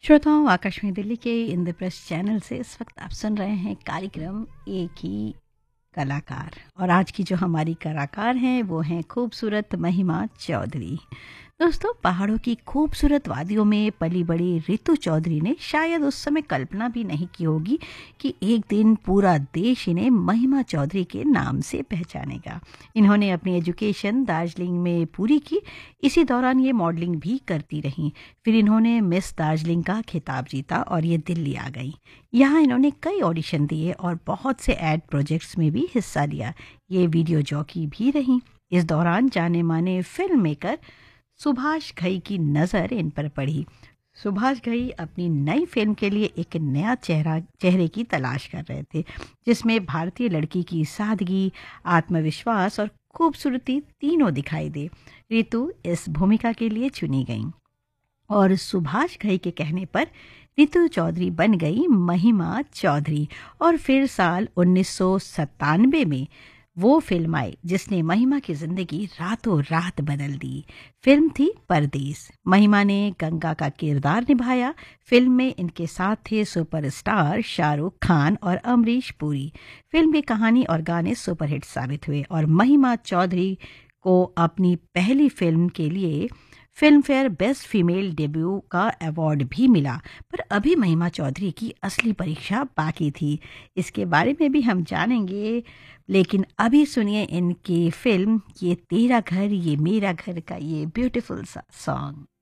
श्रोताओं, आकाशवाणी दिल्ली के इंद्रप्रस्थ चैनल से इस वक्त आप सुन रहे हैं कार्यक्रम एक ही कलाकार। और आज की जो हमारी कलाकार हैं वो हैं खूबसूरत महिमा चौधरी। दोस्तों, पहाड़ों की खूबसूरत वादियों में पली बड़ी रितु चौधरी ने शायद उस समय कल्पना भी नहीं की होगी कि एक दिन पूरा देश इन्हें महिमा चौधरी के नाम से पहचानेगा। इन्होंने अपनी एजुकेशन दार्जिलिंग में पूरी की। इसी दौरान ये मॉडलिंग भी करती रहीं। फिर इन्होंने मिस दार्जिलिंग का खिताब जीता और ये दिल्ली आ गई। यहाँ इन्होंने कई ऑडिशन दिए और बहुत से एड प्रोजेक्ट्स में भी हिस्सा लिया। ये वीडियो जॉकी भी रहीं। इस दौरान जाने माने फिल्म मेकर सुभाष घई की नज़र इन पर पड़ी। सुभाष घई अपनी नई फिल्म के लिए एक नया चेहरे की तलाश कर रहे थे, जिसमें भारतीय लड़की की सादगी, आत्मविश्वास और खूबसूरती तीनों दिखाई दे। रितु इस भूमिका के लिए चुनी गईं और सुभाष घई के कहने पर रितु चौधरी बन गई महिमा चौधरी। और फिर साल 1997 में वो फिल्म आई जिसने महिमा की जिंदगी रातों रात बदल दी। फिल्म थी परदेस। महिमा ने गंगा का किरदार निभाया। फिल्म में इनके साथ थे सुपरस्टार शाहरुख खान और अमरीश पुरी। फिल्म की कहानी और गाने सुपरहिट साबित हुए और महिमा चौधरी को अपनी पहली फिल्म के लिए film fair best female debut का अवार्ड भी मिला। पर अभी महिमा चौधरी की असली परीक्षा बाकी थी। इसके बारे में भी हम जानेंगे, लेकिन अभी सुनिए इनकी फिल्म ये तेरा घर ये मेरा घर का ये ब्यूटीफुल सा सॉन्ग।